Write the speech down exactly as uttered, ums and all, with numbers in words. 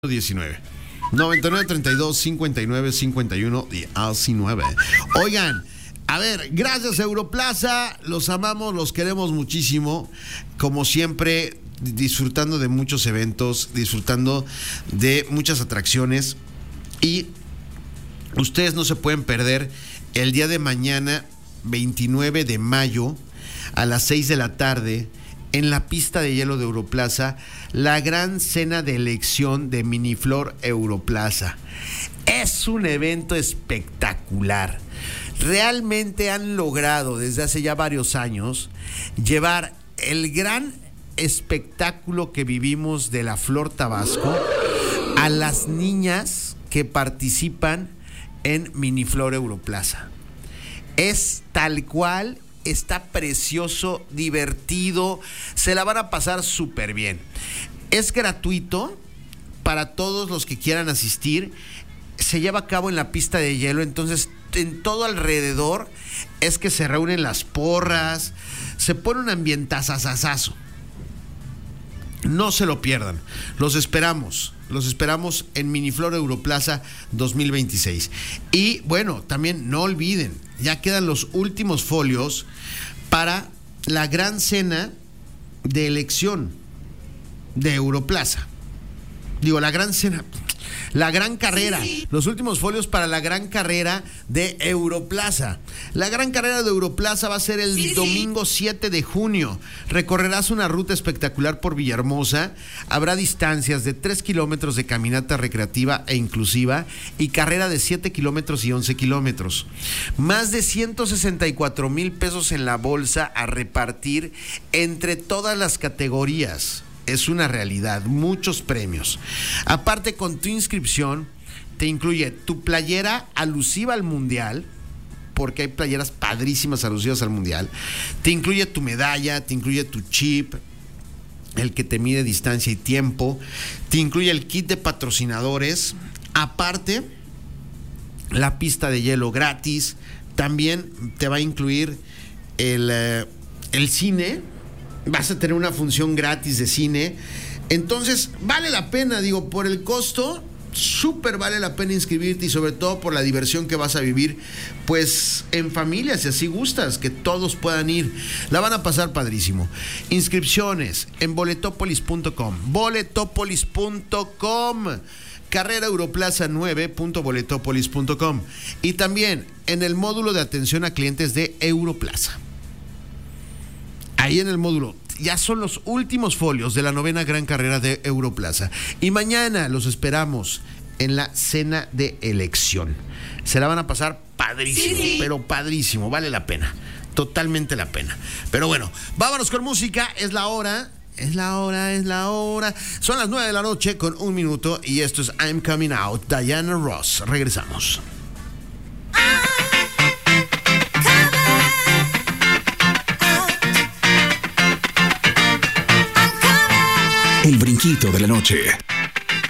diecinueve noventa y nueve treinta y dos cincuenta y nueve cincuenta y uno diecinueve. Oigan, a ver, gracias Europlaza, los amamos, los queremos muchísimo, como siempre, disfrutando de muchos eventos, disfrutando de muchas atracciones, y ustedes no se pueden perder el día de mañana, veintinueve de mayo, a las seis de la tarde, en la pista de hielo de Europlaza, la gran cena de elección de Miniflor Europlaza. Es un evento espectacular. Realmente han logrado desde hace ya varios años llevar el gran espectáculo que vivimos de la Flor Tabasco a las niñas que participan en Miniflor Europlaza. Es tal cual. Está precioso, divertido, se la van a pasar súper bien. Es gratuito para todos los que quieran asistir. Se lleva a cabo en la pista de hielo, entonces en todo alrededor es que se reúnen las porras, se pone un ambientazazazazo. No se lo pierdan, los esperamos. Los esperamos en Miniflor Europlaza dos mil veintiséis. Y bueno, también no olviden, ya quedan los últimos folios para la gran cena de elección de Europlaza. Digo, la gran cena, la gran carrera, sí, sí. Los últimos folios para la gran carrera de Europlaza. La gran carrera de Europlaza va a ser el sí, domingo sí. siete de junio. Recorrerás una ruta espectacular por Villahermosa. Habrá distancias de tres kilómetros de caminata recreativa e inclusiva y carrera de siete kilómetros y once kilómetros. Más de ciento sesenta y cuatro mil pesos en la bolsa a repartir entre todas las categorías. Es una realidad, muchos premios. Aparte, con tu inscripción te incluye tu playera alusiva al Mundial, porque hay playeras padrísimas alusivas al Mundial. Te incluye tu medalla, te incluye tu chip, el que te mide distancia y tiempo. Te incluye el kit de patrocinadores. Aparte, la pista de hielo gratis. También te va a incluir el, eh, el cine. Vas a tener una función gratis de cine. Entonces, vale la pena, digo, por el costo, súper vale la pena inscribirte, y sobre todo por la diversión que vas a vivir, pues, en familia, si así gustas, que todos puedan ir. La van a pasar padrísimo. Inscripciones en boletopolis punto com. boletopolis punto com. Carrera Europlaza nueve punto boletopolis punto com. Y también en el módulo de atención a clientes de Europlaza. Ahí en el módulo ya son los últimos folios de la novena gran carrera de Europlaza. Y mañana los esperamos en la cena de elección. Se la van a pasar padrísimo, sí, sí. pero padrísimo, vale la pena, totalmente la pena. Pero bueno, vámonos con música, es la hora, es la hora, es la hora. Son las nueve de la noche con un minuto y esto es I'm Coming Out, Diana Ross. Regresamos. El brinquito de la noche.